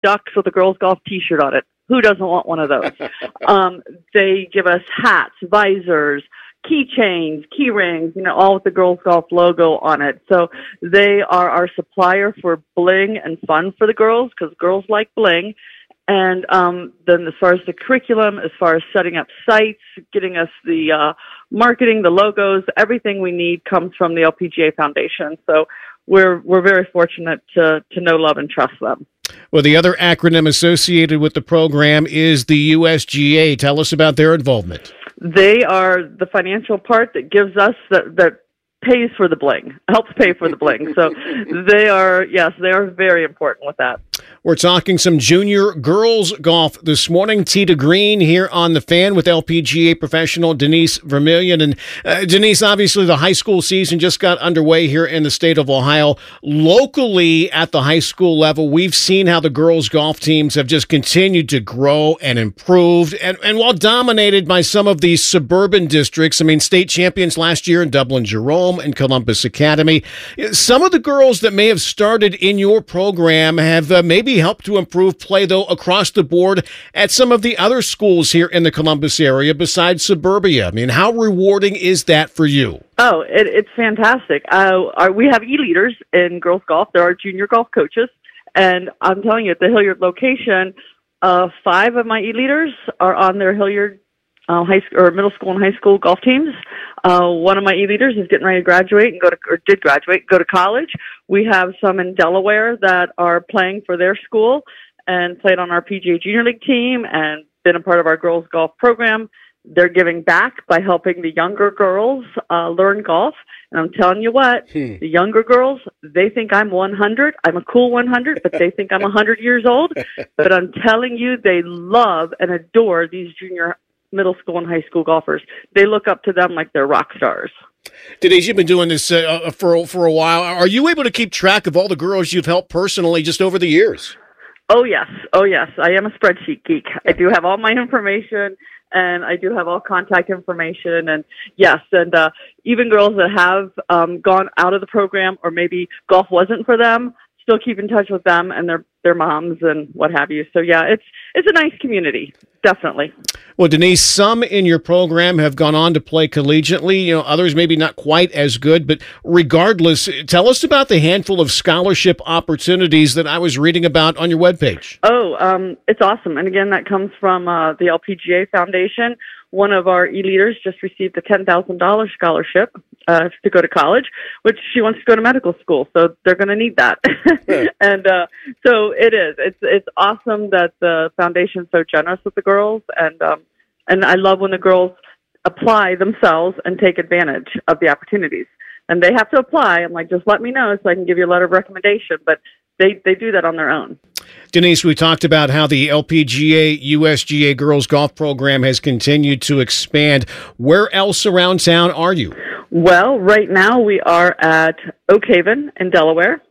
ducks with a girls golf T-shirt on it. Who doesn't want one of those? They give us hats, visors, keychains, key rings, all with the girls golf logo on it. So they are our supplier for bling and fun for the girls, because girls like bling. And then as far as the curriculum, as far as setting up sites, getting us the marketing, the logos, everything we need comes from the LPGA Foundation. So we're very fortunate to know, love, and trust them. Well, the other acronym associated with the program is the USGA. Tell us about their involvement. They are the financial part that gives us that pays for the bling, helps pay for the bling. So they are very important with that. We're talking some junior girls golf this morning. Tee to Green here on The Fan with LPGA professional Denise Vermillion. And Denise, obviously the high school season just got underway here in the state of Ohio. Locally at the high school level, we've seen how the girls golf teams have just continued to grow and improved. And while dominated by some of these suburban districts, state champions last year in Dublin Jerome and Columbus Academy, some of the girls that may have started in your program have maybe helped to improve play, though, across the board at some of the other schools here in the Columbus area besides Suburbia. How rewarding is that for you? Oh, it's fantastic. We have e-leaders in girls golf. There are junior golf coaches. And I'm telling you, at the Hilliard location, 5 of my e-leaders are on their Hilliard middle school and high school golf teams. One of my e-leaders is getting ready to graduate and go to college. We have some in Delaware that are playing for their school and played on our PGA Junior League team and been a part of our girls golf program. They're giving back by helping the younger girls learn golf. And I'm telling you what, the younger girls, they think I'm 100. I'm a cool 100, but they think I'm 100 years old. But I'm telling you, they love and adore these junior, middle school, and high school golfers. They look up to them like they're rock stars. Denise, you've been doing this for a while. Are you able to keep track of all the girls you've helped personally just over the years? Oh, yes. I am a spreadsheet geek. I do have all my information, and I do have all contact information. And yes, and even girls that have gone out of the program, or maybe golf wasn't for them, still keep in touch with them and their moms and what have you. So yeah, it's a nice community, definitely. Well, Denise, some in your program have gone on to play collegiately. Others maybe not quite as good, but regardless, tell us about the handful of scholarship opportunities that I was reading about on your webpage. Oh, it's awesome. And again, that comes from the LPGA Foundation. One of our e-leaders just received a $10,000 scholarship to go to college, which she wants to go to medical school. So they're going to need that. And so it is. It's awesome that the foundation's so generous with the girls. And I love when the girls apply themselves and take advantage of the opportunities. And they have to apply. I'm like, just let me know so I can give you a letter of recommendation. But they do that on their own. Denise, we talked about how the LPGA USGA girls golf program has continued to expand. Where else around town are you? Well, right now we are at Oak Haven in Delaware,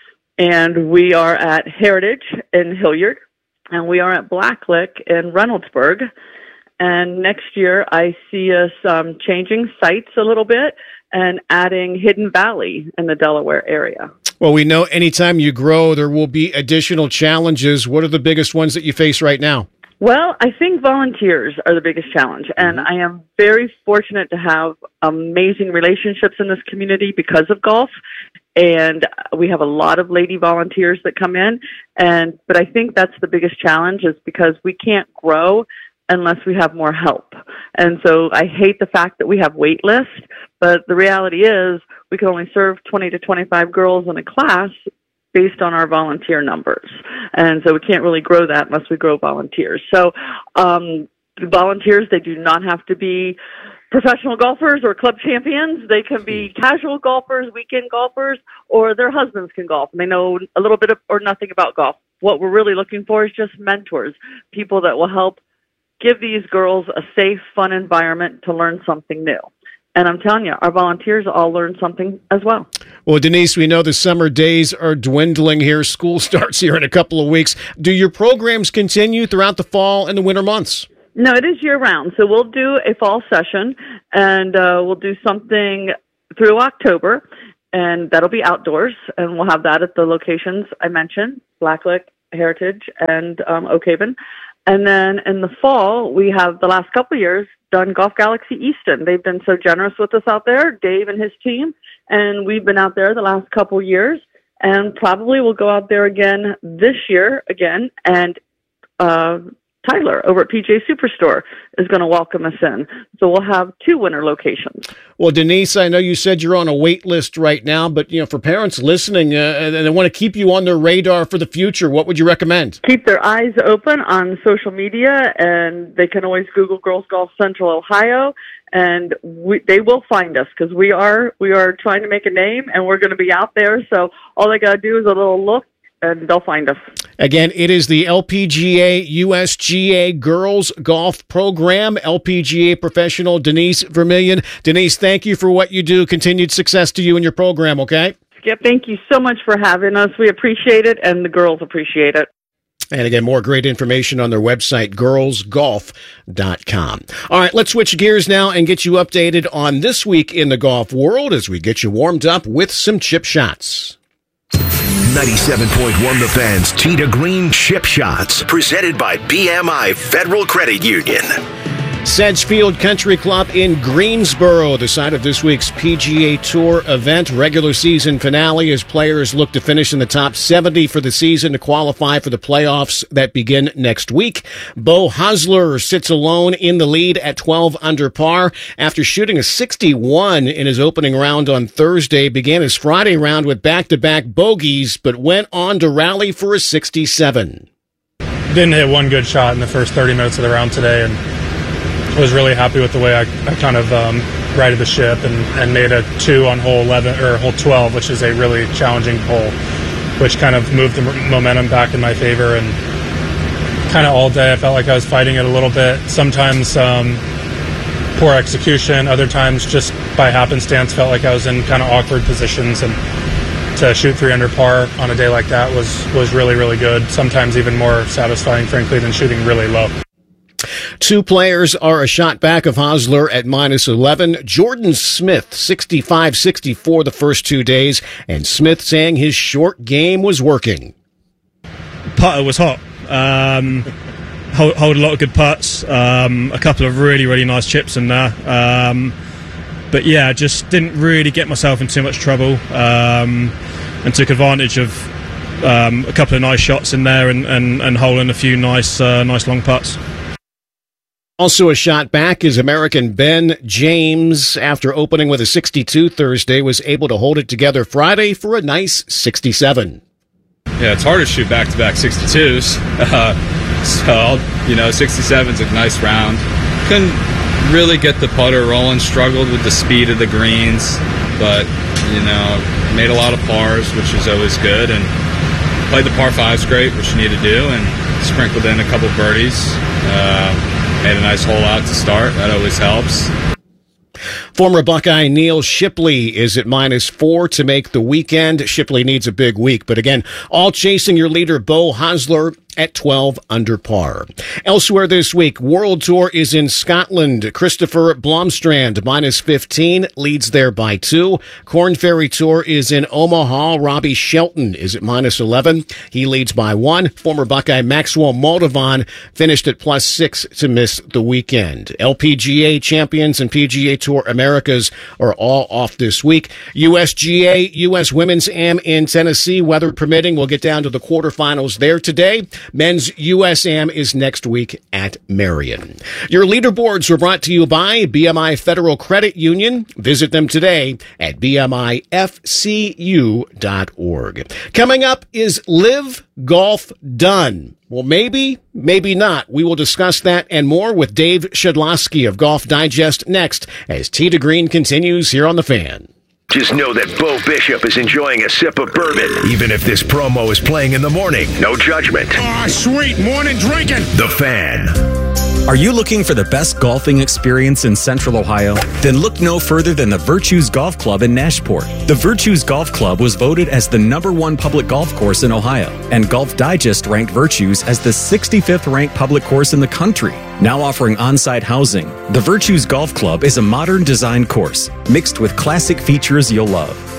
and we are at Heritage in Hilliard, and we are at Blacklick in Reynoldsburg. And next year I see us changing sites a little bit and adding Hidden Valley in the Delaware area. Well, we know anytime you grow, there will be additional challenges. What are the biggest ones that you face right now? Well, I think volunteers are the biggest challenge, and I am very fortunate to have amazing relationships in this community because of golf, and we have a lot of lady volunteers that come in, but I think that's the biggest challenge is because we can't grow unless we have more help. And so I hate the fact that we have wait lists, but the reality is we can only serve 20 to 25 girls in a class based on our volunteer numbers. And so we can't really grow that unless we grow volunteers. So volunteers, they do not have to be professional golfers or club champions. They can be casual golfers, weekend golfers, or their husbands can golf, and they know a little bit or nothing about golf. What we're really looking for is just mentors, people that will help give these girls a safe, fun environment to learn something new. And I'm telling you, our volunteers all learn something as well. Well, Denise, we know the summer days are dwindling here. School starts here in a couple of weeks. Do your programs continue throughout the fall and the winter months? No, it is year-round. So we'll do a fall session, and we'll do something through October, and that'll be outdoors. And we'll have that at the locations I mentioned, Blacklick, Heritage and Oak Haven. And then in the fall, we have the last couple of years done Golf Galaxy Easton. They've been so generous with us out there, Dave and his team, and we've been out there the last couple of years, and probably we'll go out there again this year again, and Tyler over at PGA Superstore is going to welcome us in. So we'll have 2 winter locations. Well, Denise, I know you said you're on a wait list right now, but for parents listening and they want to keep you on their radar for the future, what would you recommend? Keep their eyes open on social media, and they can always Google Girls Golf Central Ohio, and they will find us because we are trying to make a name, and we're going to be out there. So all they got to do is a little look, and they'll find us. Again, it is the LPGA USGA Girls Golf Program. LPGA professional Denise Vermillion. Denise, thank you for what you do. Continued success to you and your program, okay? Skip, thank you so much for having us. We appreciate it, and the girls appreciate it. And again, more great information on their website, girlsgolf.com. All right, let's switch gears now and get you updated on this week in the golf world as we get you warmed up with some chip shots. 97.1 The Fan's Tee to Green Chip Shots, presented by BMI Federal Credit Union. Sedgefield Country Club in Greensboro, the site of this week's PGA Tour event. Regular season finale as players look to finish in the top 70 for the season to qualify for the playoffs that begin next week. Beau Hossler sits alone in the lead at 12 under par after shooting a 61 in his opening round on Thursday. Began his Friday round with back-to-back bogeys, but went on to rally for a 67. Didn't hit one good shot in the first 30 minutes of the round today, and was really happy with the way I kind of righted the ship and made a 2 on hole 11 or hole 12, which is a really challenging hole, which kind of moved the momentum back in my favor. And kind of all day I felt like I was fighting it a little bit. Sometimes poor execution, other times just by happenstance felt like I was in kind of awkward positions, and to shoot 3 under par on a day like that was really, really good. Sometimes even more satisfying, frankly, than shooting really low. 2 players are a shot back of Hossler at -11. Jordan Smith, 65-64 the first 2 days, and Smith saying his short game was working. Putter was hot. Hold a lot of good putts. A couple of really, really nice chips in there. But yeah, just didn't really get myself in too much trouble, and took advantage of a couple of nice shots in there and holing a few nice long putts. Also a shot back is American Ben James. After opening with a 62 Thursday, was able to hold it together Friday for a nice 67. Yeah, it's hard to shoot back-to-back 62s. So, 67's a nice round. Couldn't really get the putter rolling, struggled with the speed of the greens, but, made a lot of pars, which is always good, and played the par 5s great, which you need to do, and sprinkled in a couple birdies. Made a nice hole out to start. That always helps. Former Buckeye Neil Shipley is at -4 to make the weekend. Shipley needs a big week, but again, all chasing your leader Beau Hossler at 12 under par. Elsewhere this week, World Tour is in Scotland. Christopher Blomstrand, -15, leads there by 2. Corn Ferry Tour is in Omaha. Robbie Shelton is at -11. He leads by 1. Former Buckeye Maxwell Moldovan finished at +6 to miss the weekend. LPGA champions and PGA Tour Americas are all off this week. USGA, U.S. Women's Am in Tennessee, weather permitting. We'll get down to the quarterfinals there today. Men's USAM is next week at Marion. Your leaderboards were brought to you by BMI Federal Credit Union. Visit them today at bmifcu.org. Coming up is Live Golf Done. Well, maybe not. We will discuss that and more with Dave Shedlowski of Golf Digest next as Tee to Green continues here on The Fan. Just know that Bo Bishop is enjoying a sip of bourbon, even if this promo is playing in the morning. No judgment. Ah, sweet morning drinking. The Fan. Are you looking for the best golfing experience in Central Ohio? Then look no further than the Virtues Golf Club in Nashport. The Virtues Golf Club was voted as the #1 public golf course in Ohio, and Golf Digest ranked Virtues as the 65th ranked public course in the country. Now offering on-site housing, the Virtues Golf Club is a modern design course mixed with classic features you'll love.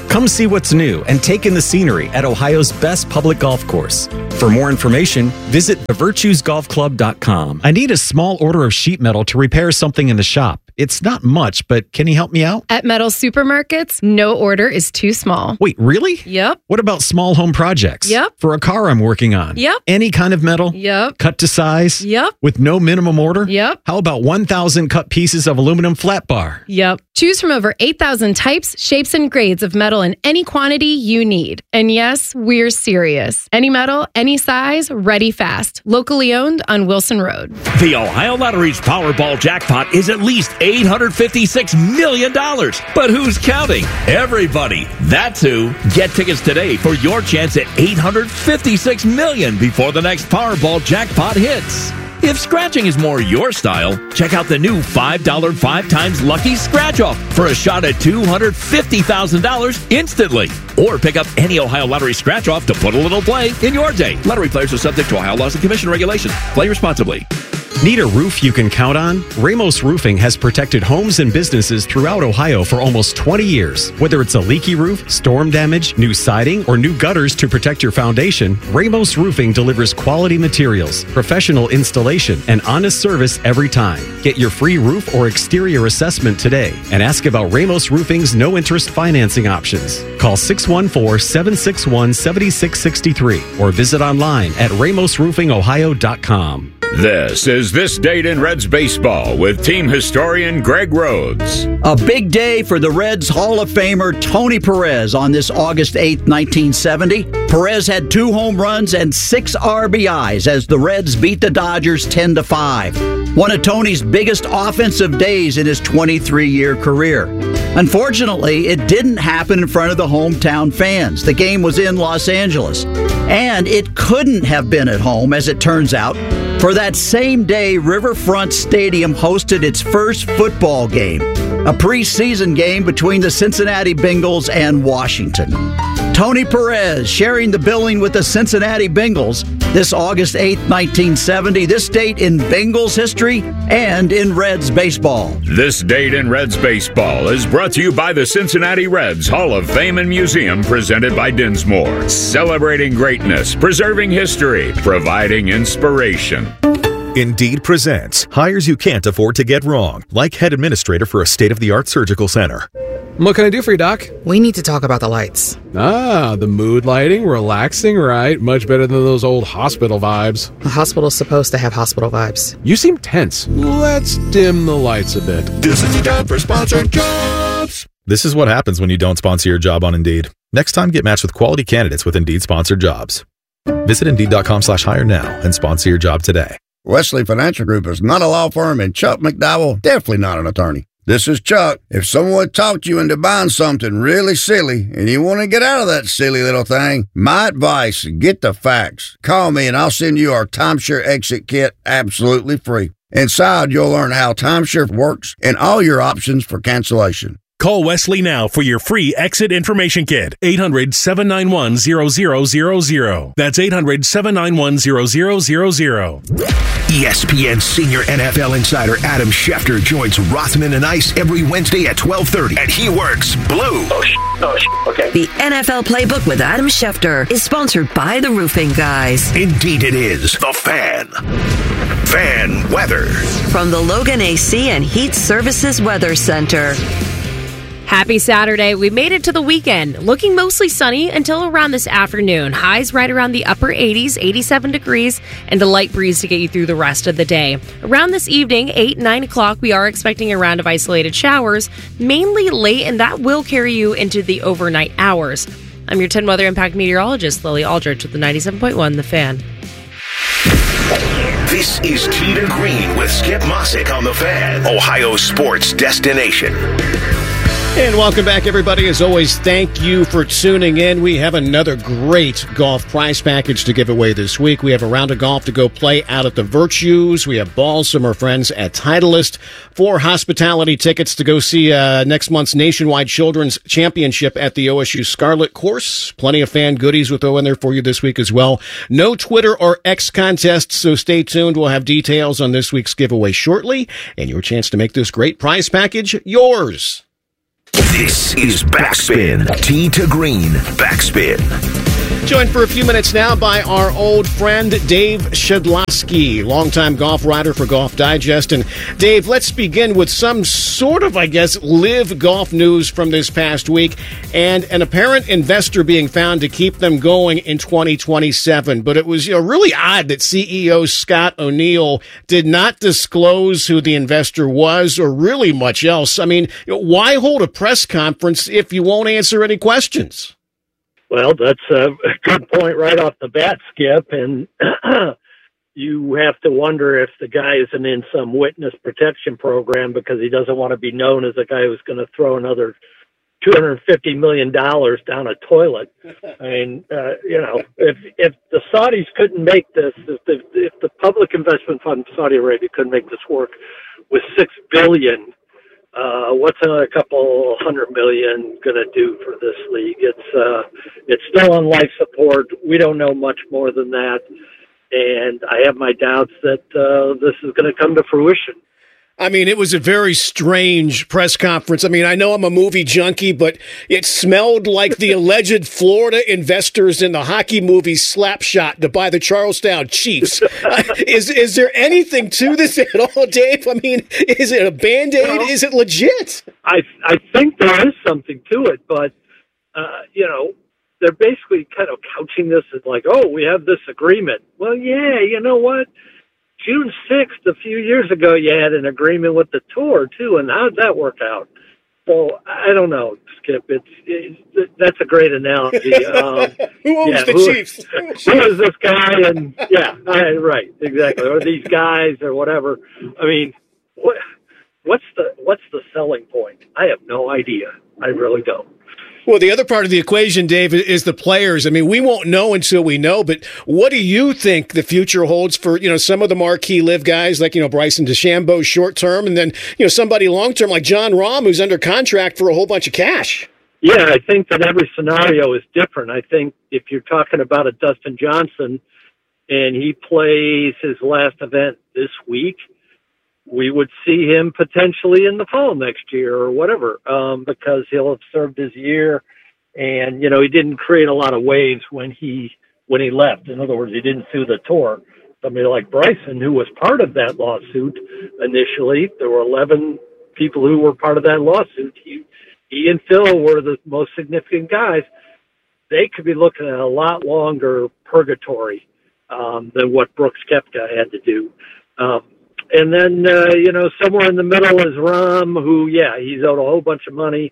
Come see what's new and take in the scenery at Ohio's best public golf course. For more information, visit thevirtuesgolfclub.com. I need a small order of sheet metal to repair something in the shop. It's not much, but can you help me out? At Metal Supermarkets, no order is too small. Wait, really? Yep. What about small home projects? Yep. For a car I'm working on? Yep. Any kind of metal? Yep. Cut to size? Yep. With no minimum order? Yep. How about 1,000 cut pieces of aluminum flat bar? Yep. Choose from over 8,000 types, shapes, and grades of metal in any quantity you need. And yes, we're serious. Any metal, any size, ready fast. Locally owned on Wilson Road. The Ohio Lottery's Powerball jackpot is at least $856 million. But who's counting? Everybody. That's who. Get tickets today for your chance at $856 million before the next Powerball jackpot hits. If scratching is more your style, check out the new $5 5 times Lucky Scratch Off for a shot at $250,000 instantly. Or pick up any Ohio Lottery Scratch Off to put a little play in your day. Lottery players are subject to Ohio laws and commission regulations. Play responsibly. Need a roof you can count on? Ramos Roofing has protected homes and businesses throughout Ohio for almost 20 years. Whether it's a leaky roof, storm damage, new siding, or new gutters to protect your foundation, Ramos Roofing delivers quality materials, professional installation, and honest service every time. Get your free roof or exterior assessment today and ask about Ramos Roofing's no-interest financing options. Call 614-761-7663 or visit online at ramosroofingohio.com. This is This Date in Reds Baseball with team historian Greg Rhodes. A big day for the Reds Hall of Famer Tony Perez on this August 8, 1970. Perez had 2 home runs and 6 RBIs as the Reds beat the Dodgers 10-5. One of Tony's biggest offensive days in his 23-year career. Unfortunately, it didn't happen in front of the hometown fans. The game was in Los Angeles. And it couldn't have been at home, as it turns out. For that same day, Riverfront Stadium hosted its first football game, a preseason game between the Cincinnati Bengals and Washington. Tony Perez sharing the billing with the Cincinnati Bengals this August 8, 1970. This date in Bengals history and in Reds baseball. This Date in Reds Baseball is brought to you by the Cincinnati Reds Hall of Fame and Museum, presented by Dinsmore. Celebrating greatness, preserving history, providing inspiration. Indeed presents hires you can't afford to get wrong, like head administrator for a state-of-the-art surgical center. What can I do for you, Doc? We need to talk about the lights. Ah, the mood lighting, relaxing, right? Much better than those old hospital vibes. A hospital's supposed to have hospital vibes. You seem tense. Let's dim the lights a bit. This is the time for sponsored jobs. This is what happens when you don't sponsor your job on Indeed. Next time, get matched with quality candidates with Indeed sponsored jobs. Visit Indeed.com/hire now and sponsor your job today. Wesley Financial Group is not a law firm, and Chuck McDowell definitely not an attorney. This is Chuck. If someone talked you into buying something really silly and you want to get out of that silly little thing, my advice, get the facts. Call me and I'll send you our timeshare exit kit absolutely free. Inside, you'll learn how timeshare works and all your options for cancellation. Call Wesley now for your free exit information kit. 800-791-0000. That's 800-791-0000. ESPN senior NFL insider Adam Schefter joins Rothman and Ice every Wednesday at 12:30, and he works blue. Okay. The NFL Playbook with Adam Schefter is sponsored by the Roofing Guys. Indeed it is. The Fan. Fan weather. From the Logan AC and Heat Services Weather Center. Happy Saturday. We made it to the weekend. Looking mostly sunny until around this afternoon. Highs right around the upper 80s, 87 degrees, and a light breeze to get you through the rest of the day. Around this evening, 8, 9 o'clock, we are expecting a round of isolated showers, mainly late, and that will carry you into the overnight hours. I'm your 10 Weather Impact meteorologist, Lily Aldrich, with the 97.1 The Fan. This is Tee to Green with Skip Mossick on The Fan, Ohio sports destination. And welcome back, everybody. As always, thank you for tuning in. We have another great golf prize package to give away this week. We have a round of golf to go play out at the Virtues. We have balls from our friends at Titleist, 4 hospitality tickets to go see next month's Nationwide Children's Championship at the OSU Scarlet Course. Plenty of fan goodies we'll throw in there for you this week as well. No Twitter or X contests, so stay tuned. We'll have details on this week's giveaway shortly, and your chance to make this great prize package yours. This is Backspin. Tee to Green. Backspin. Joined for a few minutes now by our old friend Dave Shedlowski, longtime golf writer for Golf Digest. And Dave, let's begin with some sort of, live golf news from this past week and an apparent investor being found to keep them going in 2027. But it was really odd that CEO Scott O'Neill did not disclose who the investor was or really much else. I mean, why hold a press conference if you won't answer any questions? Well, that's a good point right off the bat, Skip. And you have to wonder if the guy isn't in some witness protection program because he doesn't want to be known as a guy who's going to throw another $250 million down a toilet. I mean, if the Saudis couldn't make this, if the public investment fund Saudi Arabia couldn't make this work with $6 billion, what's a couple $100 million going to do for this league? It's still on life support. We don't know much more than that, and I have my doubts that this is going to come to fruition. I mean, it was a very strange press conference. I mean, I know I'm a movie junkie, but it smelled like the alleged Florida investors in the hockey movie Slapshot to buy the Charlestown Chiefs. Is there anything to this at all, Dave? I mean, is it a Band-Aid? Well, is it legit? I think there is something to it, but, they're basically kind of couching this as like, oh, we have this agreement. Well, yeah, you know what? June 6th, a few years ago, you had an agreement with the tour, too, and how did that work out? So, I don't know, Skip. That's a great analogy. Who owns the Chiefs? Who is this guy? And right, exactly. Or these guys or whatever. I mean, what's the selling point? I have no idea. I really don't. Well, the other part of the equation, Dave, is the players. I mean, we won't know until we know, but what do you think the future holds for, some of the marquee live guys like, Bryson DeChambeau short term and then, somebody long term like Jon Rahm who's under contract for a whole bunch of cash? Yeah, I think that every scenario is different. I think if you're talking about a Dustin Johnson and he plays his last event this week, we would see him potentially in the fall next year or whatever, because he'll have served his year and, he didn't create a lot of waves when he left. In other words, he didn't sue the tour. Somebody like Bryson, who was part of that lawsuit initially, there were 11 people who were part of that lawsuit. He and Phil were the most significant guys. They could be looking at a lot longer purgatory, than what Brooks Koepka had to do. And then, somewhere in the middle is Rahm, who, he's owed a whole bunch of money.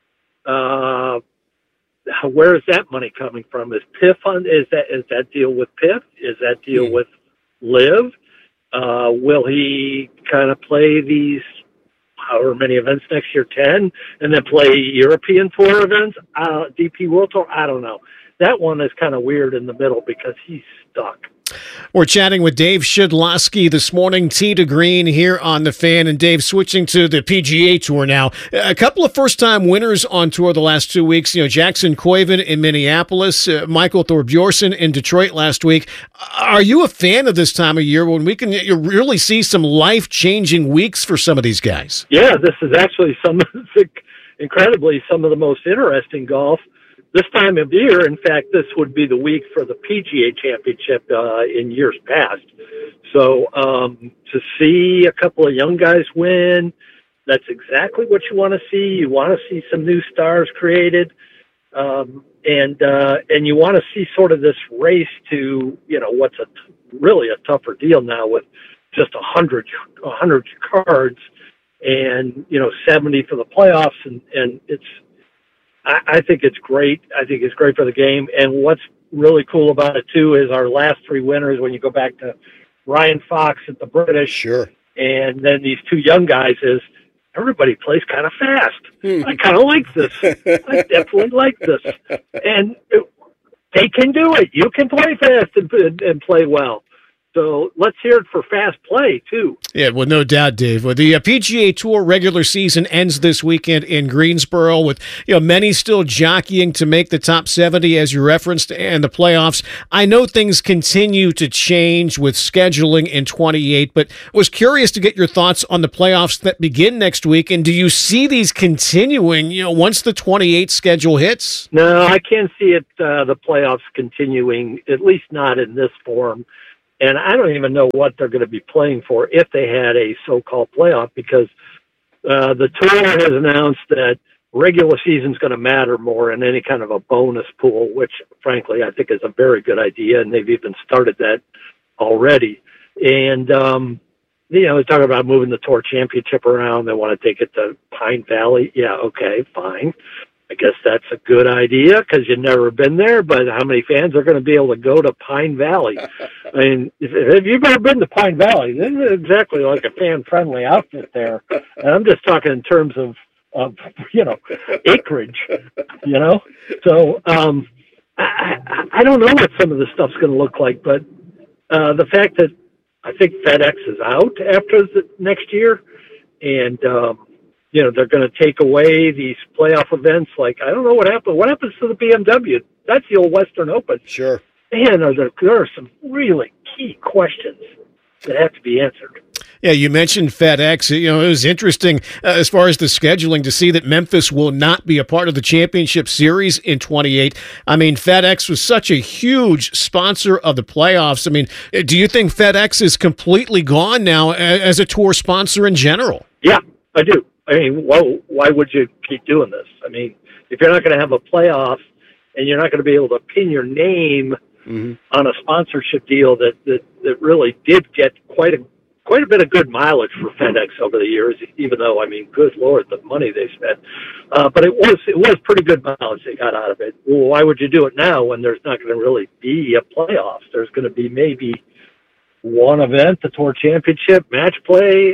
Where is that money coming from? Is PIF is that deal with PIF? Is that deal with Liv? Will he kind of play these however many events next year, 10, and then play European Tour events, DP World Tour? I don't know. That one is kind of weird in the middle because he's stuck. We're chatting with Dave Shedlowski this morning, Tee to Green here on The Fan. And Dave, switching to the PGA Tour now. A couple of first-time winners on tour the last 2 weeks. Jackson Koiven in Minneapolis, Michael Thorbjorsen in Detroit last week. Are you a fan of this time of year when we can really see some life-changing weeks for some of these guys? Yeah, this is actually incredibly some of the most interesting golf this time of year. In fact, this would be the week for the PGA Championship in years past. So to see a couple of young guys win, that's exactly what you want to see. You want to see some new stars created, and you want to see sort of this race to what's really a tougher deal now with just 100 cards and 70 for the playoffs, and it's. I think it's great. I think it's great for the game. And what's really cool about it, too, is our last three winners, when you go back to Ryan Fox at the British, sure, and then these two young guys, is everybody plays kind of fast. I kind of like this. I definitely like this. And they can do it. You can play fast and play well. So let's hear it for fast play, too. Yeah, well, no doubt, Dave. Well, the PGA Tour regular season ends this weekend in Greensboro with many still jockeying to make the top 70, as you referenced, and the playoffs. I know things continue to change with scheduling in 28, but was curious to get your thoughts on the playoffs that begin next week, and do you see these continuing, once the 28 schedule hits? No, I can't see it, the playoffs continuing, at least not in this form. And I don't even know what they're going to be playing for if they had a so-called playoff, because the tour has announced that regular season's going to matter more in any kind of a bonus pool, which, frankly, I think is a very good idea, and they've even started that already. And, they're talking about moving the Tour Championship around. They want to take it to Pine Valley. Yeah, okay, fine. I guess that's a good idea because you've never been there, but how many fans are going to be able to go to Pine Valley? I mean, if you've ever been to Pine Valley, this is exactly like a fan-friendly outfit there. And I'm just talking in terms of acreage, So I don't know what some of this stuff's going to look like, but the fact that I think FedEx is out after the next year, and they're going to take away these playoff events. Like, I don't know what happened. What happens to the BMW? That's the old Western Open. Sure. Man, there are some really key questions that have to be answered. Yeah, you mentioned FedEx. It was interesting as far as the scheduling to see that Memphis will not be a part of the championship series in 28. I mean, FedEx was such a huge sponsor of the playoffs. I mean, do you think FedEx is completely gone now as a tour sponsor in general? Yeah, I do. I mean, why would you keep doing this? I mean, if you're not going to have a playoff and you're not going to be able to pin your name on a sponsorship deal that really did get quite a bit of good mileage for FedEx over the years, even though, I mean, good Lord, the money they spent. But it was pretty good mileage they got out of it. Well, why would you do it now when there's not going to really be a playoff? There's going to be maybe one event, the Tour Championship, match play.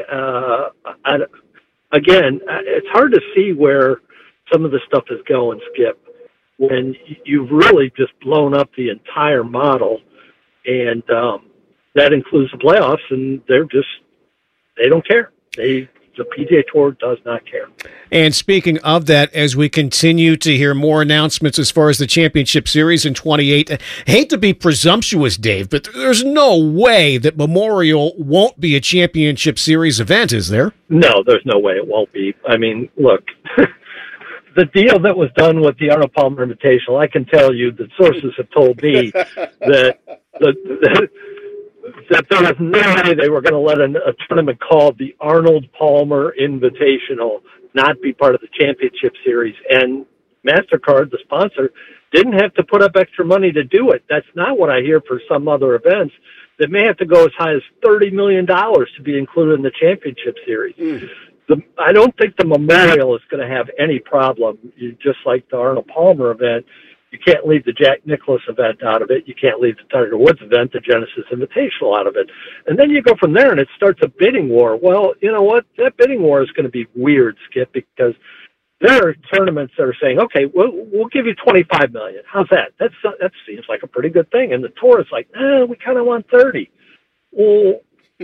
Again, it's hard to see where some of the stuff is going, Skip, when you've really just blown up the entire model, and that includes the playoffs, and they don't care. The PGA Tour does not care. And speaking of that, as we continue to hear more announcements as far as the championship series in 28, I hate to be presumptuous, Dave, but there's no way that Memorial won't be a championship series event, is there? No, there's no way it won't be. I mean, look, the deal that was done with the Arnold Palmer Invitational, I can tell you that sources have told me that that there was no way they were going to let a tournament called the Arnold Palmer Invitational not be part of the championship series. And MasterCard, the sponsor, didn't have to put up extra money to do it. That's not what I hear for some other events that may have to go as high as $30 million to be included in the championship series. I don't think the Memorial is going to have any problem. Just like the Arnold Palmer event, you can't leave the Jack Nicklaus event out of it. You can't leave the Tiger Woods event, the Genesis Invitational, out of it. And then you go from there, and it starts a bidding war. Well, you know what? That bidding war is going to be weird, Skip, because there are tournaments that are saying, okay, we'll give you $25 million. How's that? That seems like a pretty good thing. And the tour is like, we kind of want 30. Well,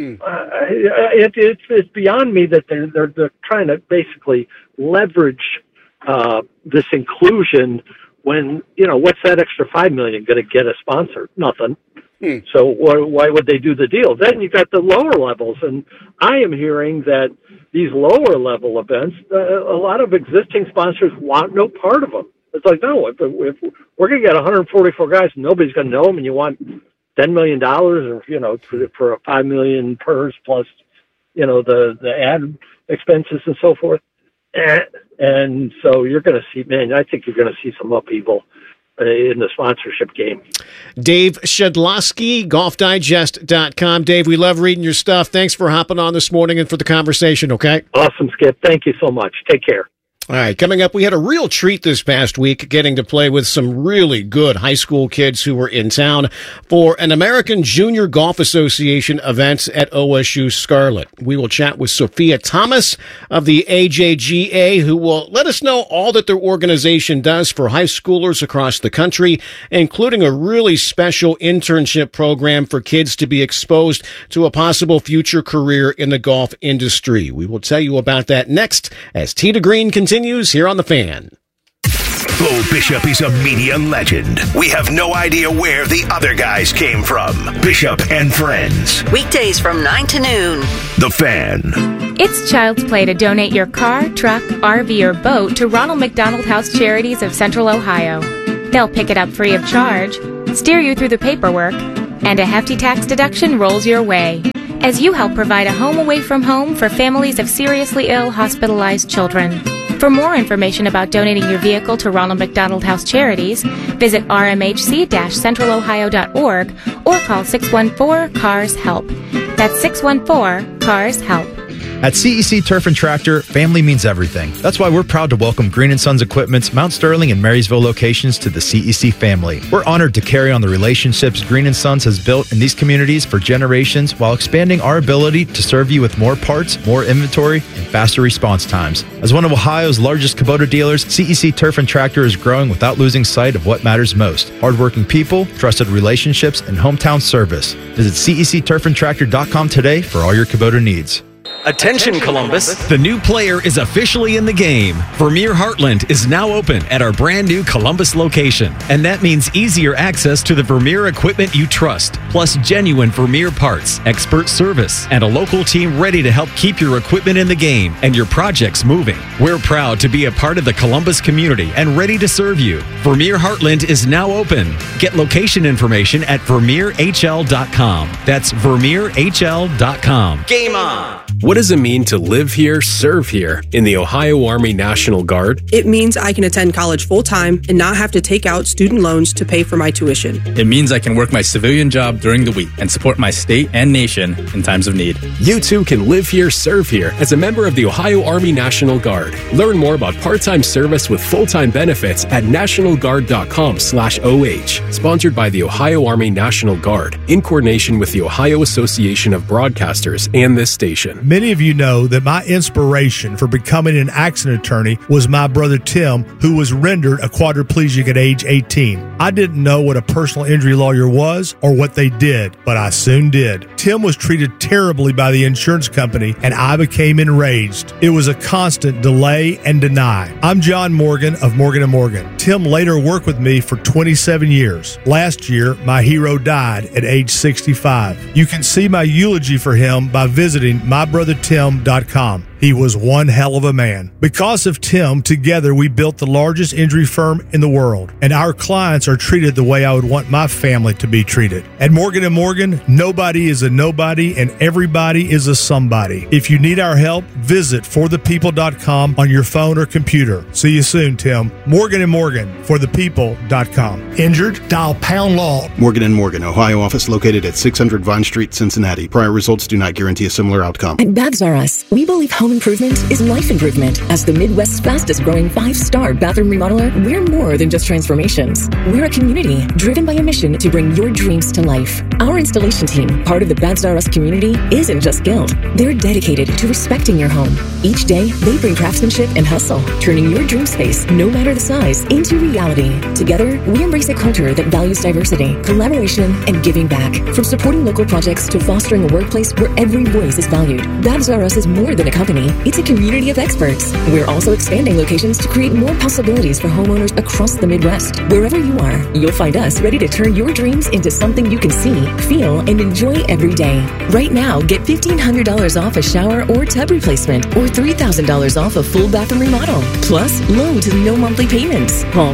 it's beyond me that they're trying to basically leverage this inclusion when, what's that extra $5 million going to get a sponsor? Nothing. So why would they do the deal? Then you got the lower levels, and I am hearing that these lower level events, a lot of existing sponsors want no part of them. It's like, no, if we're going to get 144 guys and nobody's going to know them, and you want $10 million or, for a $5 million purse plus, the ad expenses and so forth. And so you're going to see, I think you're going to see some upheaval in the sponsorship game. Dave Shedlowski, golfdigest.com. Dave, we love reading your stuff. Thanks for hopping on this morning and for the conversation, okay? Awesome, Skip. Thank you so much. Take care. All right, coming up, we had a real treat this past week getting to play with some really good high school kids who were in town for an American Junior Golf Association event at OSU Scarlet. We will chat with Sophia Thomas of the AJGA, who will let us know all that their organization does for high schoolers across the country, including a really special internship program for kids to be exposed to a possible future career in the golf industry. We will tell you about that next as Tee to Green continues here on The Fan. Bo Bishop is a media legend. We have no idea where the other guys came from. Bishop and Friends. Weekdays from 9 to noon. The Fan. It's child's play to donate your car, truck, RV, or boat to Ronald McDonald House Charities of Central Ohio. They'll pick it up free of charge, steer you through the paperwork, and a hefty tax deduction rolls your way as you help provide a home away from home for families of seriously ill, hospitalized children. For more information about donating your vehicle to Ronald McDonald House Charities, visit rmhc-centralohio.org or call 614-CARS-HELP. That's 614-CARS-HELP. At CEC Turf and Tractor, family means everything. That's why we're proud to welcome Green & Sons Equipment's Mount Sterling and Marysville locations to the CEC family. We're honored to carry on the relationships Green & Sons has built in these communities for generations while expanding our ability to serve you with more parts, more inventory, and faster response times. As one of Ohio's largest Kubota dealers, CEC Turf and Tractor is growing without losing sight of what matters most: hardworking people, trusted relationships, and hometown service. Visit CECTurfandTractor.com today for all your Kubota needs. Attention, Columbus. The new player is officially in the game. Vermeer Heartland is now open at our brand new Columbus location. And that means easier access to the Vermeer equipment you trust, plus genuine Vermeer parts, expert service, and a local team ready to help keep your equipment in the game and your projects moving. We're proud to be a part of the Columbus community and ready to serve you. Vermeer Heartland is now open. Get location information at VermeerHL.com. That's VermeerHL.com. Game on! What does it mean to live here, serve here in the Ohio Army National Guard? It means I can attend college full-time and not have to take out student loans to pay for my tuition. It means I can work my civilian job during the week and support my state and nation in times of need. You too can live here, serve here as a member of the Ohio Army National Guard. Learn more about part-time service with full-time benefits at nationalguard.com/OH. Sponsored by the Ohio Army National Guard in coordination with the Ohio Association of Broadcasters and this station. Many of you know that my inspiration for becoming an accident attorney was my brother Tim, who was rendered a quadriplegic at age 18. I didn't know what a personal injury lawyer was or what they did, but I soon did. Tim was treated terribly by the insurance company, and I became enraged. It was a constant delay and deny. I'm John Morgan of Morgan & Morgan. Tim later worked with me for 27 years. Last year, my hero died at age 65. You can see my eulogy for him by visiting mybrothertim.com. He was one hell of a man. Because of Tim, together we built the largest injury firm in the world, and our clients are treated the way I would want my family to be treated. At Morgan & Morgan, nobody is a nobody and everybody is a somebody. If you need our help, visit forthepeople.com on your phone or computer. See you soon, Tim. Morgan & Morgan, forthepeople.com. Injured? Dial pound law. Morgan & Morgan, Ohio office located at 600 Vine Street, Cincinnati. Prior results do not guarantee a similar outcome. At Baths R Us, we believe home improvement is life improvement. As the Midwest's fastest growing 5-star bathroom remodeler, we're more than just transformations. We're a community driven by a mission to bring your dreams to life. Our installation team, part of the Baths R Us community, isn't just skilled. They're dedicated to respecting your home. Each day, they bring craftsmanship and hustle, turning your dream space, no matter the size, into reality. Together, we embrace a culture that values diversity, collaboration, and giving back. From supporting local projects to fostering a workplace where every voice is valued, Baths R Us is more than a company. It's a community of experts. We're also expanding locations to create more possibilities for homeowners across the Midwest. Wherever you are, you'll find us ready to turn your dreams into something you can see, feel, and enjoy every day. Right now, get $1,500 off a shower or tub replacement or $3,000 off a full bathroom remodel. Plus, low to no monthly payments. Call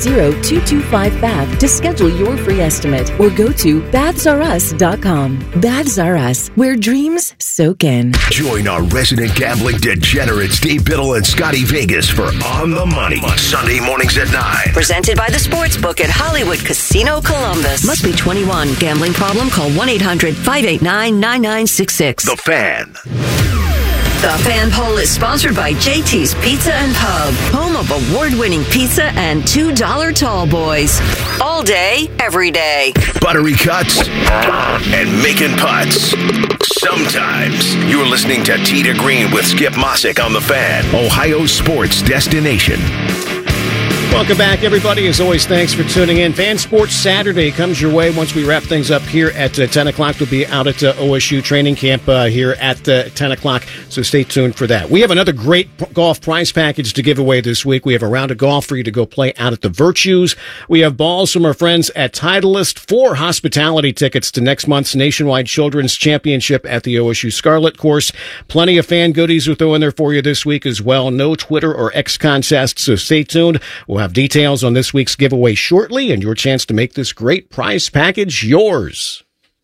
380-225-BATH to schedule your free estimate or go to bathsrus.com. Baths R Us, where dreams soak in. Join our resident gambling degenerates Dave Biddle and Scotty Vegas for On the Money, Sunday mornings at 9. Presented by the Sportsbook at Hollywood Casino Columbus. Must be 21. Gambling problem? Call 1-800-589-9966. The Fan. The Fan Poll is sponsored by JT's Pizza and Pub, home of award-winning pizza and $2 tall boys. All day, every day. Buttery cuts and making putts. Sometimes you're listening to Tee to Green with Skip Mossick on The Fan, Ohio sports destination. Welcome back, everybody. As always, thanks for tuning in. Fan Sports Saturday comes your way once we wrap things up here at 10 o'clock. We'll be out at OSU training camp here at 10 o'clock, so stay tuned for that. We have another great golf prize package to give away this week. We have a round of golf for you to go play out at the Virtues. We have balls from our friends at Titleist, 4 hospitality tickets to next month's Nationwide Children's Championship at the OSU Scarlet Course. Plenty of fan goodies we're throwing there for you this week as well. No Twitter or X contest, so stay tuned. We'll have details on this week's giveaway shortly and your chance to make this great prize package yours.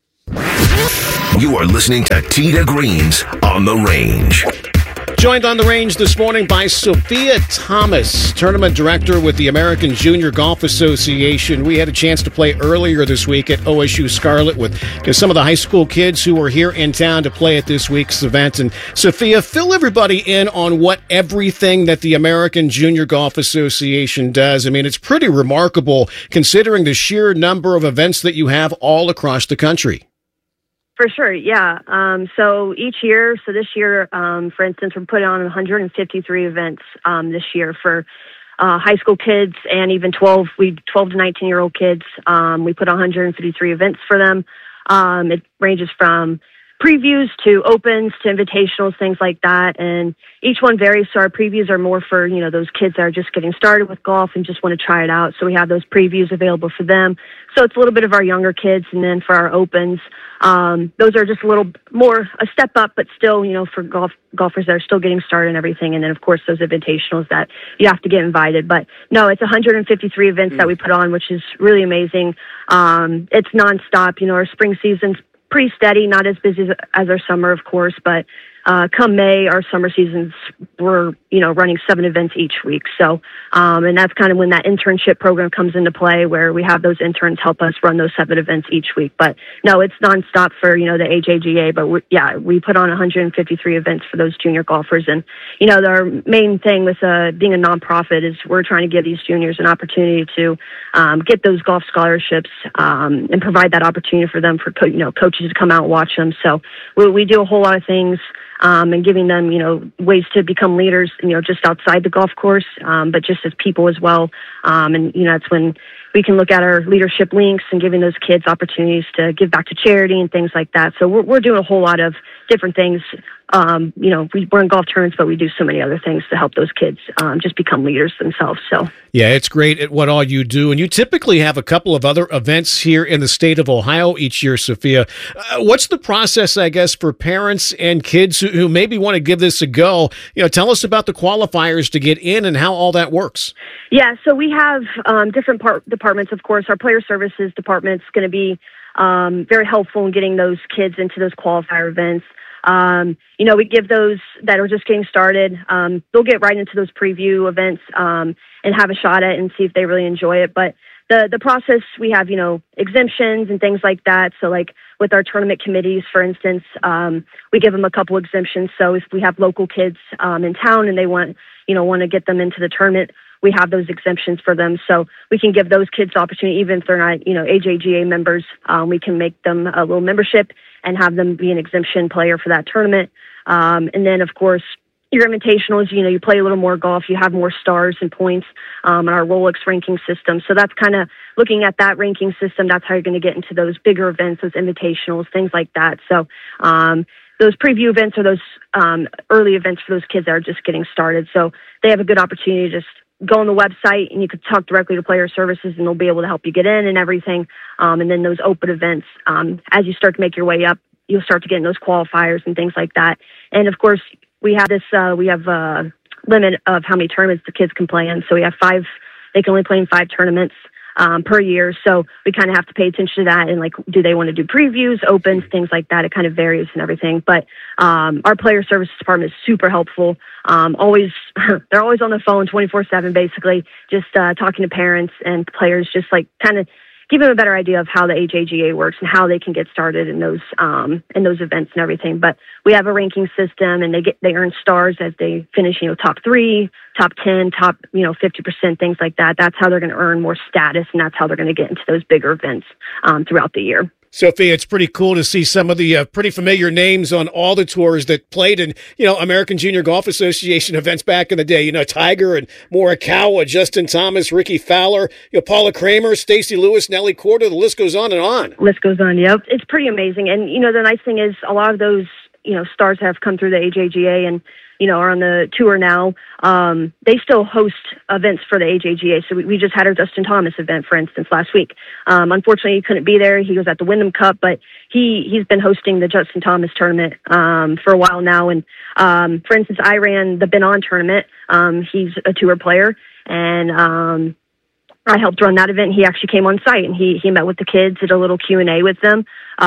You are listening to Tee to Green's On the Range. Joined on the range this morning by Sophia Thomas, tournament director with the American Junior Golf Association. We had a chance to play earlier this week at OSU Scarlet with some of the high school kids who were here in town to play at this week's event. And Sophia, fill everybody in on what everything that the American Junior Golf Association does. I mean, it's pretty remarkable considering the sheer number of events that you have all across the country. For sure, yeah. So each year, this year, for instance, we're putting on 153 events this year for high school kids and even 12 to 19-year-old kids. We put on 153 events for them. It ranges from previews to opens to invitationals, things like that. And each one varies. So our previews are more for, those kids that are just getting started with golf and just want to try it out. So we have those previews available for them. So it's a little bit of our younger kids. And then for our opens, those are just a little more a step up, but still, for golfers that are still getting started and everything. And then of course those invitationals that you have to get invited. But no, it's 153 events that we put on, which is really amazing. It's nonstop. Our spring season's pretty steady, not as busy as our summer, of course, but come May, our summer seasons, we're, running 7 events each week. So, and that's kind of when that internship program comes into play, where we have those interns help us run those 7 events each week. But no, it's nonstop for, the AJGA, but we put on 153 events for those junior golfers. And, our main thing with being a nonprofit is we're trying to give these juniors an opportunity to get those golf scholarships and provide that opportunity for them for, coaches to come out and watch them. So we do a whole lot of things. And giving them, ways to become leaders, just outside the golf course, but just as people as well. And, that's when we can look at our leadership links and giving those kids opportunities to give back to charity and things like that. So we're doing a whole lot of different things. We're in golf tournaments, but we do so many other things to help those kids just become leaders themselves. So yeah, it's great at what all you do. And you typically have a couple of other events here in the state of Ohio each year, Sophia. What's the process, I guess, for parents and kids who maybe want to give this a go? Tell us about the qualifiers to get in and how all that works. Yeah, so we have different departments, of course. Our player services department is going to be very helpful in getting those kids into those qualifier events. We give those that are just getting started, they'll get right into those preview events and have a shot at it and see if they really enjoy it. But the process, we have, exemptions and things like that. So like with our tournament committees, for instance, we give them a couple exemptions. So if we have local kids in town and they want to get them into the tournament, we have those exemptions for them. So we can give those kids the opportunity, even if they're not, AJGA members, we can make them a little membership and have them be an exemption player for that tournament. And then, of course, your invitationals, you play a little more golf, you have more stars and points in our Rolex ranking system. So that's kind of looking at that ranking system. That's how you're going to get into those bigger events, those invitationals, things like that. So those preview events are those early events for those kids that are just getting started. So they have a good opportunity to just go on the website and you could talk directly to player services and they'll be able to help you get in and everything. And then those open events, as you start to make your way up, you'll start to get in those qualifiers and things like that. And of course, we have a limit of how many tournaments the kids can play in. So we have 5, they can only play in 5 tournaments per year. So we kind of have to pay attention to that. And like, do they want to do previews, opens, things like that? It kind of varies and everything. But our player services department is super helpful. They're always on the phone 24/7, basically, just talking to parents and players, just like kind of give them a better idea of how the AJGA works and how they can get started in those events and everything. But we have a ranking system, and they earn stars as they finish, top 3, top 10, top 50%, things like that. That's how they're going to earn more status, and that's how they're going to get into those bigger events throughout the year. Sophia, it's pretty cool to see some of the pretty familiar names on all the tours that played in, American Junior Golf Association events back in the day. Tiger and Morikawa, Justin Thomas, Ricky Fowler, Paula Kramer, Stacey Lewis, Nelly Korda. The list goes on and on. List goes on, yep. It's pretty amazing. And, the nice thing is a lot of those, stars have come through the AJGA and, are on the tour now. They still host events for the AJGA. So we just had our Justin Thomas event, for instance, last week. Unfortunately, he couldn't be there. He was at the Wyndham Cup, but he's been hosting the Justin Thomas tournament for a while now. And for instance, I ran the Ben On tournament. He's a tour player, and I helped run that event. He actually came on site, and he met with the kids, did a little Q&A with them.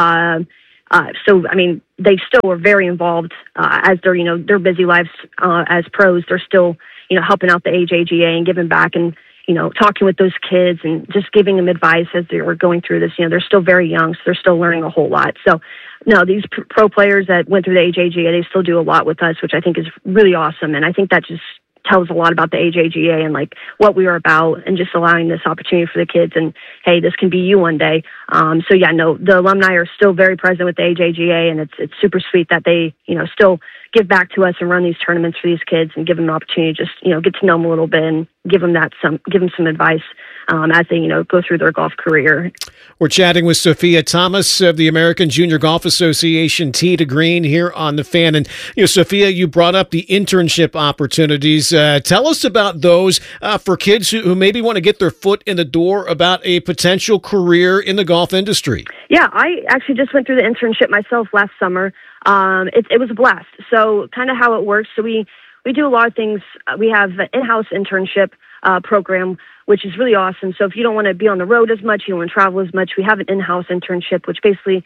They still are very involved as their busy lives as pros. They're still, helping out the AJGA and giving back and, talking with those kids and just giving them advice as they were going through this. They're still very young, so they're still learning a whole lot. So, no, these pro players that went through the AJGA, they still do a lot with us, which I think is really awesome. And I think that just tells a lot about the AJGA and what we are about, and just allowing this opportunity for the kids, and hey, this can be you one day. The alumni are still very present with the AJGA, and it's super sweet that they, still give back to us and run these tournaments for these kids and give them an opportunity to just, get to know them a little bit and give them some advice as they, go through their golf career. We're chatting with Sophia Thomas of the American Junior Golf Association, Tee to Green, here on The Fan. And, Sophia, you brought up the internship opportunities. Tell us about those for kids who maybe want to get their foot in the door about a potential career in the golf industry. Yeah, I actually just went through the internship myself last summer. It was a blast. So kind of how it works. So we do a lot of things. We have an in-house internship program, which is really awesome. So if you don't want to be on the road as much, you don't want to travel as much, we have an in-house internship, which basically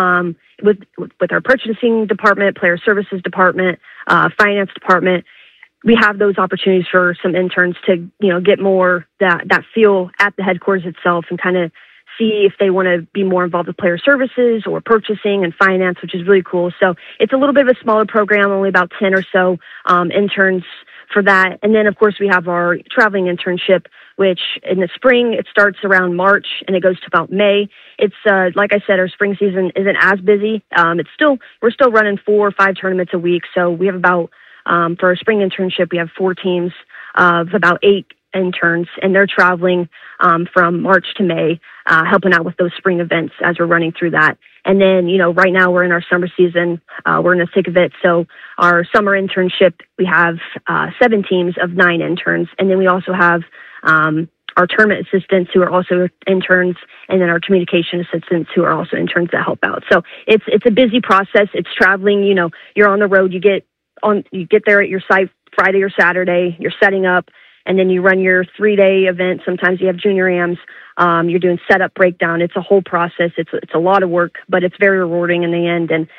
with our purchasing department, player services department, finance department, we have those opportunities for some interns to, get more that feel at the headquarters itself and kind of see if they want to be more involved with player services or purchasing and finance, which is really cool. So it's a little bit of a smaller program, only about 10 or so interns for that. And then, of course, we have our traveling internship, which in the spring, it starts around March and it goes to about May. It's, like I said, our spring season isn't as busy. We're still running 4 or 5 tournaments a week. So we have about, for our spring internship, we have 4 teams of about 8 interns, and they're traveling from March to May, helping out with those spring events as we're running through that. And then, right now we're in our summer season. We're in the thick of it. So our summer internship, we have 7 teams of 9 interns. And then we also have our tournament assistants who are also interns, and then our communication assistants who are also interns that help out. So it's a busy process. It's traveling. You're on the road. You get there at your site Friday or Saturday. You're setting up. And then you run your 3-day event. Sometimes you have junior AMs. You're doing setup, breakdown. It's a whole process. It's a lot of work, but it's very rewarding in the end. And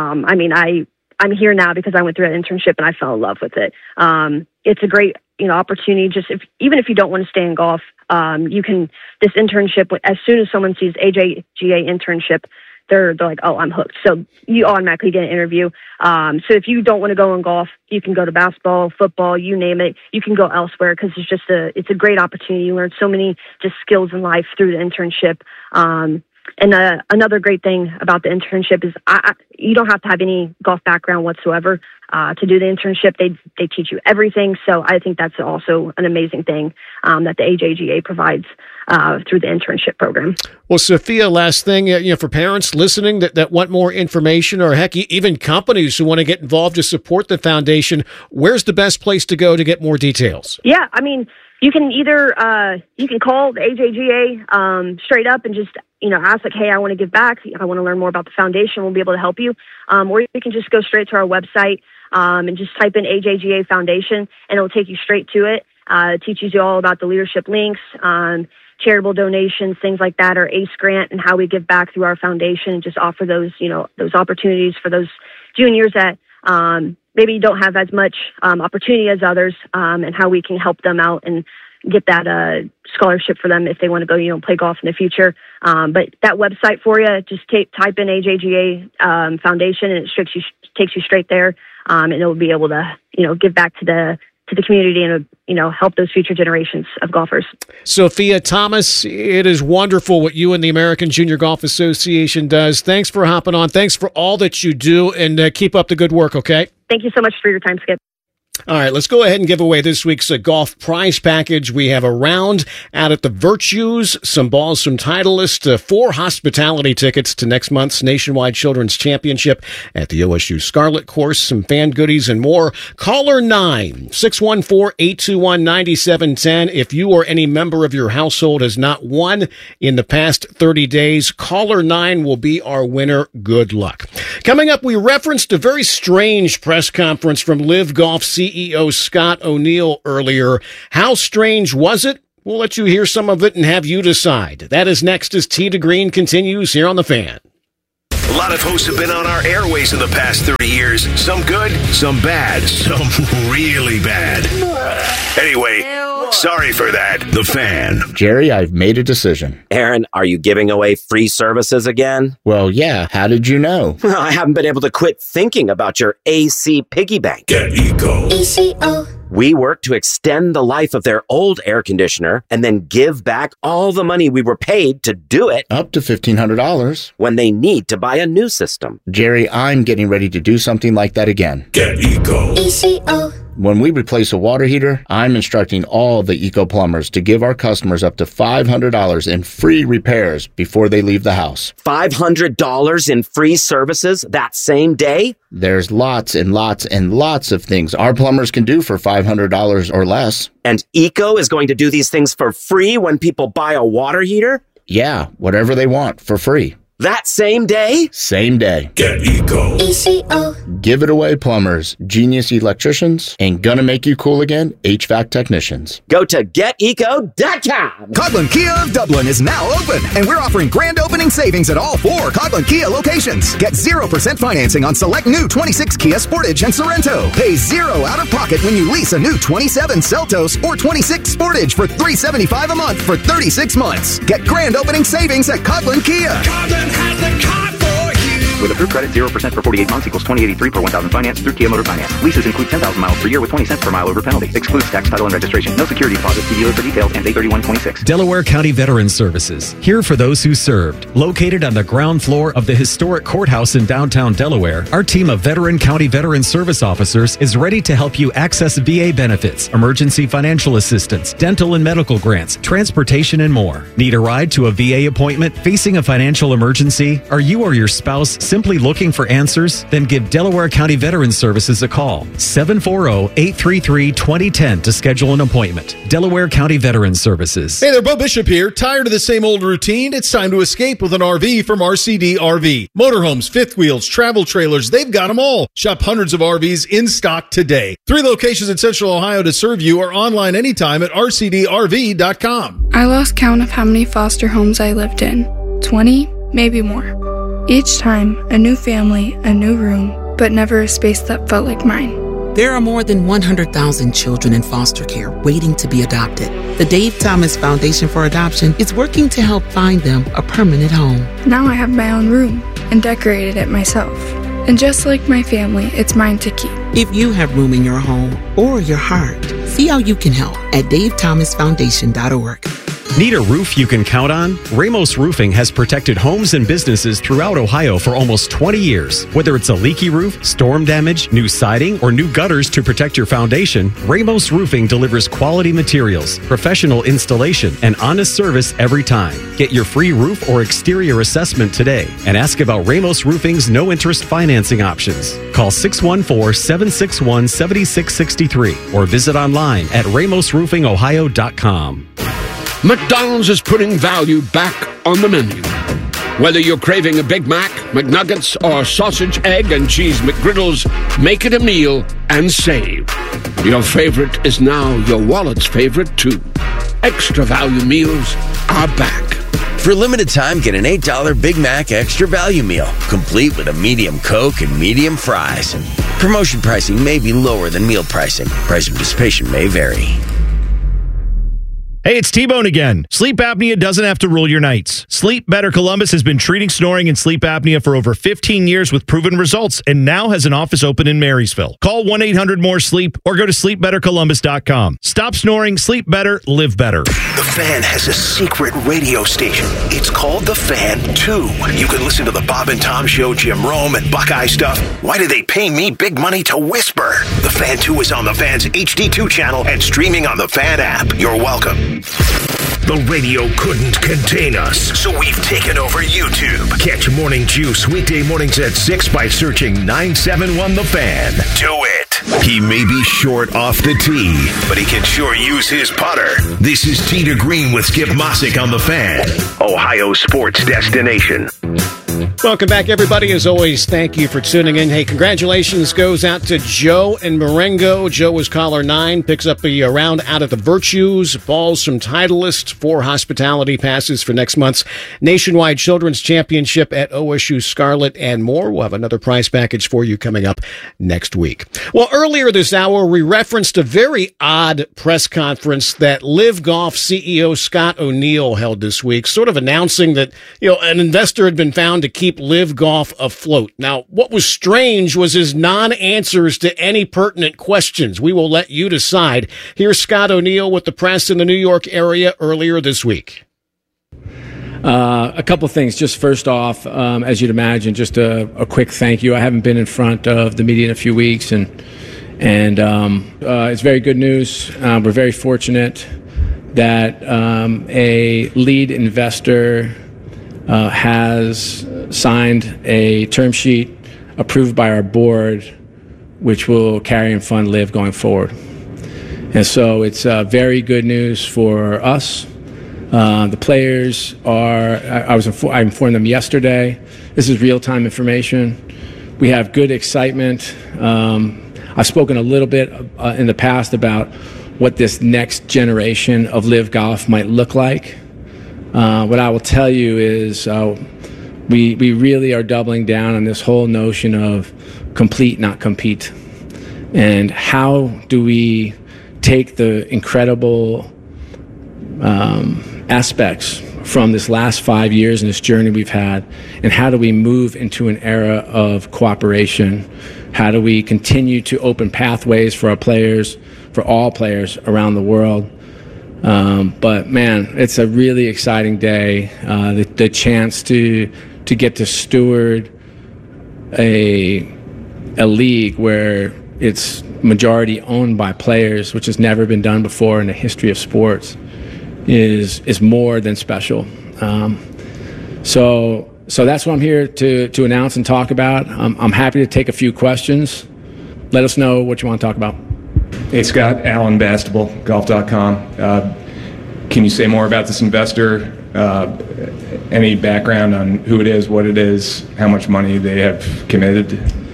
I'm here now because I went through that internship and I fell in love with it. It's a great opportunity. Just even if you don't want to stay in golf, you can. This internship, as soon as someone sees AJGA internship, they're like, oh, I'm hooked. So you automatically get an interview. So if you don't want to go in golf, you can go to basketball, football, you name it. You can go elsewhere because it's a great opportunity. You learn so many just skills in life through the internship. And another great thing about the internship is you don't have to have any golf background whatsoever to do the internship. They teach you everything. So I think that's also an amazing thing that the AJGA provides through the internship program. Well, Sophia, last thing, for parents listening that want more information, or heck, even companies who want to get involved to support the foundation, where's the best place to go to get more details? Yeah, you can either you can call the AJGA straight up and just ask hey, I want to give back. I want to learn more about the foundation. We'll be able to help you. Or you can just go straight to our website and just type in AJGA Foundation, and it'll take you straight to it. It teaches you all about the leadership links, charitable donations, things like that, our ACE grant, and how we give back through our foundation, and just offer those those opportunities for those juniors that maybe don't have as much opportunity as others, and how we can help them out and get that scholarship for them if they want to go, play golf in the future. But that website for you, just type in AJGA Foundation, and it takes you straight there, and it will be able to, give back to the community and, help those future generations of golfers. Sophia Thomas, it is wonderful what you and the American Junior Golf Association does. Thanks for hopping on. Thanks for all that you do, and keep up the good work, okay? Thank you so much for your time, Skip. All right, let's go ahead and give away this week's golf prize package. We have a round out at the Virtues, some balls from Titleist, 4 hospitality tickets to next month's Nationwide Children's Championship at the OSU Scarlet Course, some fan goodies and more. Caller 9, 614-821-9710. If you or any member of your household has not won in the past 30 days, caller 9 will be our winner. Good luck. Coming up, we referenced a very strange press conference from Live Golf CEO Scott O'Neill earlier. How strange was it? We'll let you hear some of it and have you decide. That is next as Tee to Green continues here on The Fan. A lot of hosts have been on our airways in the past 30 years. Some good, some bad, some really bad. Anyway, sorry for that. The Fan. Jerry, I've made a decision. Aaron, are you giving away free services again? Well, yeah. How did you know? Well, I haven't been able to quit thinking about your AC piggy bank. Get Eco. ECO. We work to extend the life of their old air conditioner and then give back all the money we were paid to do it. Up to $1,500. When they need to buy a new system. Jerry, I'm getting ready to do something like that again. Get Eco. ECO. When we replace a water heater, I'm instructing all the Eco plumbers to give our customers up to $500 in free repairs before they leave the house. $500 in free services that same day? There's lots and lots and lots of things our plumbers can do for $500 or less. And Eco is going to do these things for free when people buy a water heater? Yeah, whatever they want for free. That same day? Same day. Get Eco. ECO. Give it away, plumbers, genius electricians, and gonna make you cool again, HVAC technicians. Go to geteco.com. Coghlan Kia of Dublin is now open, and we're offering grand opening savings at all 4 Coghlan Kia locations. Get 0% financing on select new 26 Kia Sportage and Sorento. Pay 0 out of pocket when you lease a new 27 Seltos or 26 Sportage for $375 a month for 36 months. Get grand opening savings at Coghlan Kia. Coghlan has the car for you. With approved credit, 0% for 48 months equals $20.83 per 1,000 finance through Kia Motor Finance. Leases include 10,000 miles per year with 20 cents per mile over penalty. Excludes tax, title, and registration. No security deposit. See dealer for details. Ends 8/31/26. Delaware County Veterans Services. Here for those who served. Located on the ground floor of the historic courthouse in downtown Delaware, our team of veteran county veteran service officers is ready to help you access VA benefits, emergency financial assistance, dental and medical grants, transportation, and more. Need a ride to a VA appointment? Facing a financial emergency? Are you or your spouse simply looking for answers? Then give Delaware County Veterans Services a call. 740-833-2010 to schedule an appointment. Delaware County Veterans Services. Hey there, Bo Bishop here. Tired of the same old routine? It's time to escape with an RV from RCD RV. Motorhomes, fifth wheels, travel trailers, they've got them all. Shop hundreds of RVs in stock today. 3 locations in Central Ohio to serve you, or online anytime at rcdrv.com. I lost count of how many foster homes I lived in. 20, maybe more. Each time, a new family, a new room, but never a space that felt like mine. There are more than 100,000 children in foster care waiting to be adopted. The Dave Thomas Foundation for Adoption is working to help find them a permanent home. Now I have my own room and decorated it myself. And just like my family, it's mine to keep. If you have room in your home or your heart, see how you can help at davethomasfoundation.org. Need a roof you can count on? Ramos Roofing has protected homes and businesses throughout Ohio for almost 20 years. Whether it's a leaky roof, storm damage, new siding, or new gutters to protect your foundation, Ramos Roofing delivers quality materials, professional installation, and honest service every time. Get your free roof or exterior assessment today and ask about Ramos Roofing's no-interest financing options. Call 614-761-7663 or visit online at ramosroofingohio.com. McDonald's is putting value back on the menu. Whether you're craving a Big Mac, McNuggets, or sausage, egg, and cheese McGriddles, make it a meal and save. Your favorite is now your wallet's favorite, too. Extra value meals are back. For a limited time, get an $8 Big Mac Extra Value Meal, complete with a medium Coke and medium fries. Promotion pricing may be lower than meal pricing. Price of participation may vary. Hey, it's T-Bone again. Sleep apnea doesn't have to rule your nights. Sleep Better Columbus has been treating snoring and sleep apnea for over 15 years with proven results and now has an office open in Marysville. Call 1-800-MORE-SLEEP or go to sleepbettercolumbus.com. Stop snoring, sleep better, live better. The Fan has a secret radio station. It's called The Fan 2. You can listen to the Bob and Tom Show, Jim Rome, and Buckeye stuff. Why do they pay me big money to whisper? The Fan 2 is on the Fan's HD2 channel and streaming on the Fan app. You're welcome. The radio couldn't contain us, so we've taken over YouTube. Catch Morning Juice weekday mornings at 6 by searching 971 The Fan. Do it. He may be short off the tee, but he can sure use his putter. This is Tee to Green with Skip Mossick on The Fan, Ohio sports destination. Welcome back, everybody. As always, thank you for tuning in. Hey, congratulations goes out to Joe and Marengo. Joe was caller 9, picks up a round out of the Virtues, balls from Titleist, 4 hospitality passes for next month's Nationwide Children's Championship at OSU Scarlet, and more. We'll have another prize package for you coming up next week. Well, earlier this hour, we referenced a very odd press conference that Live Golf CEO Scott O'Neill held this week, sort of announcing that, an investor had been found to keep Live Golf afloat. Now, what was strange was his non-answers to any pertinent questions. We will let you decide. Here's Scott O'Neill with the press in the New York area earlier this week. A couple things. Just first off, as you'd imagine, just a quick thank you. I haven't been in front of the media in a few weeks, and it's very good news. We're very fortunate that a lead investor has signed a term sheet approved by our board, which will carry and fund Live going forward. And so it's very good news for us. The players are, I informed them yesterday. This is real-time information. We have good excitement. I've spoken a little bit in the past about what this next generation of Live Golf might look like. What I will tell you is we really are doubling down on this whole notion of complete, not compete. And how do we take the incredible aspects from this last 5 years and this journey we've had, and how do we move into an era of cooperation? How do we continue to open pathways for our players, for all players around the world? But man, it's a really exciting day. The chance to get to steward a league where it's majority owned by players, which has never been done before in the history of sports, is more than special. So that's what I'm here to announce and talk about. I'm happy to take a few questions. Let us know what you want to talk about. Hey, Scott, Alan Bastable, golf.com. Can you say more about this investor? Any background on who it is, what it is, how much money they have committed?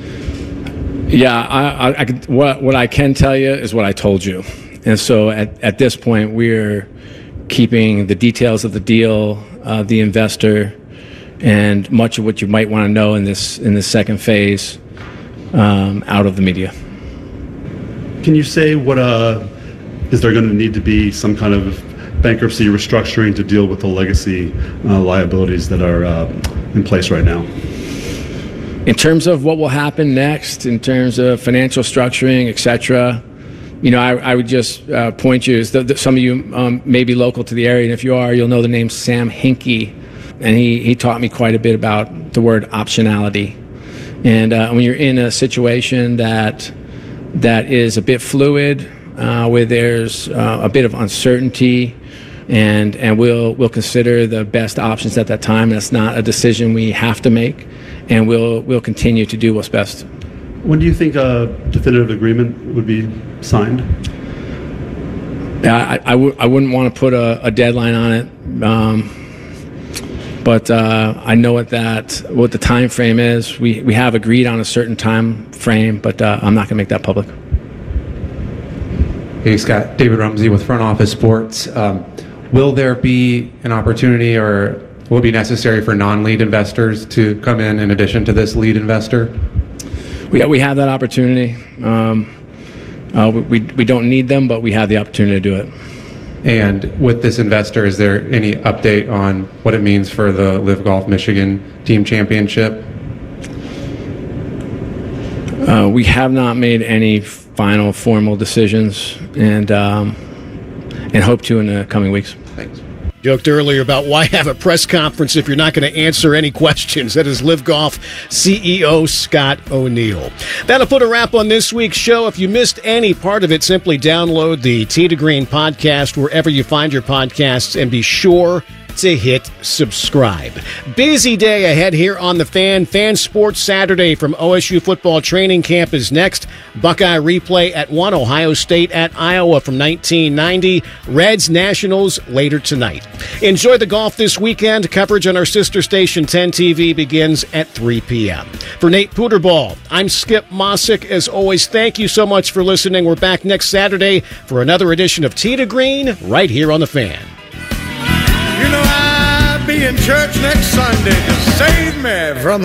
Yeah, what I can tell you is what I told you. And so at this point, we're keeping the details of the deal, the investor, and much of what you might want to know in this second phase out of the media. Can you say what is there going to need to be some kind of bankruptcy restructuring to deal with the legacy liabilities that are in place right now? In terms of what will happen next, in terms of financial structuring, et cetera, I would just point you, some of you may be local to the area, and if you are, you'll know the name Sam Hinkie, and he taught me quite a bit about the word optionality. And when you're in a situation that is a bit fluid, where there's a bit of uncertainty, and we'll consider the best options at that time. That's not a decision we have to make, and we'll continue to do what's best. When do you think a definitive agreement would be signed? I wouldn't want to put a deadline on it, but I know what the time frame is. We have agreed on a certain time frame, but I'm not going to make that public. Hey, Scott. David Rumsey with Front Office Sports. Will there be an opportunity, or will it be necessary for non-lead investors to come in addition to this lead investor? We have that opportunity. We don't need them, but we have the opportunity to do it. And with this investor, is there any update on what it means for the Live Golf Michigan Team Championship? We have not made any final formal decisions, and hope to in the coming weeks. Thanks. Joked earlier about why have a press conference if you're not going to answer any questions. That is Live Golf CEO Scott O'Neill. That'll put a wrap on this week's show. If you missed any part of it, simply download the Tee to Green podcast wherever you find your podcasts and be sure to hit subscribe. Busy day ahead here on The Fan. Fan Sports Saturday from OSU football training camp is next. Buckeye replay at 1, Ohio State at Iowa from 1990. Reds Nationals later tonight. Enjoy the golf this weekend. Coverage on our sister station 10 TV begins at 3 p.m. For Nate Puderball, I'm Skip Mossick. As always, thank you so much for listening. We're back next Saturday for another edition of Tee to Green right here on The Fan. You know I'll be in church next Sunday to save me from